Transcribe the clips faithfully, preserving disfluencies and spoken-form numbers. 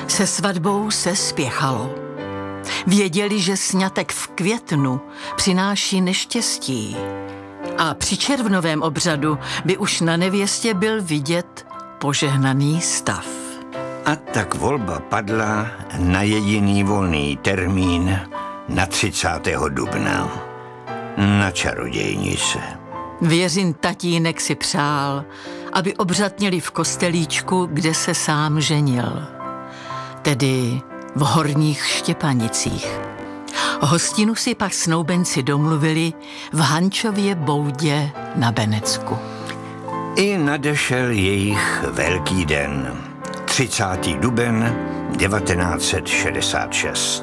Se svatbou se spěchalo. Věděli, že sňatek v květnu přináší neštěstí. A při červnovém obřadu by už na nevěstě byl vidět požehnaný stav. A tak volba padla na jediný volný termín na třicátého dubna. Na čarodějnice. Věřin tatínek si přál, aby obřad měli v kostelíčku, kde se sám ženil. Tedy v Horních Štěpanicích. Hostinu si pak snoubenci domluvili v Hančově boudě na Benecku. I nadešel jejich velký den. třicátý duben devatenáct set šedesát šest.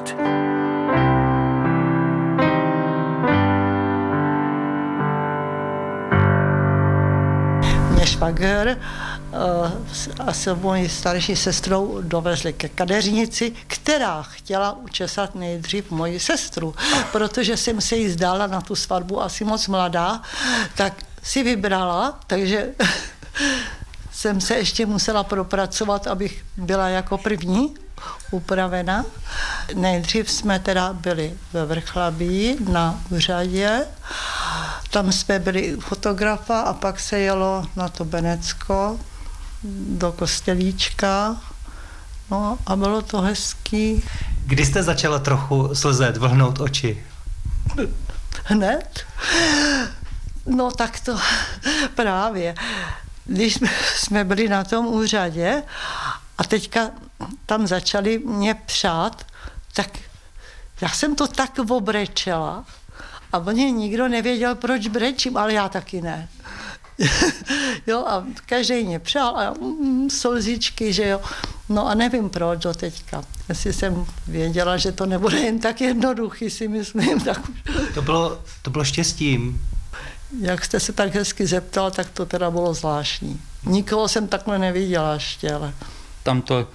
Mě švagr a s mojí starší sestrou dovezli ke kadeřnici, která chtěla učesat nejdřív moji sestru, protože jsem se jí zdála na tu svatbu asi moc mladá, tak si vybrala, takže jsem se ještě musela propracovat, abych byla jako první upravena. Nejdřív jsme teda byli ve Vrchlabí na úřadě, tam jsme byli u fotografa a pak se jelo na to Benecko do kostelíčka, no a bylo to hezký. Kdy jste začala trochu slzet, vlhnout oči? Hned? No tak to právě. Když jsme, jsme byli na tom úřadě a teďka tam začali mě přát, tak já jsem to tak obrečela a oni nikdo nevěděl, proč brečím, ale já taky ne. Jo, a každý mě přál a mm, slzičky, že jo. No a nevím proč do teďka. Jestli jsem věděla, že to nebude jen tak jednoduchý, si myslím. Tak... To bylo, to bylo štěstím. Jak jste se tak hezky zeptal, tak to teda bylo zvláštní. Nikoho jsem takhle neviděla ještě, ale... Tam to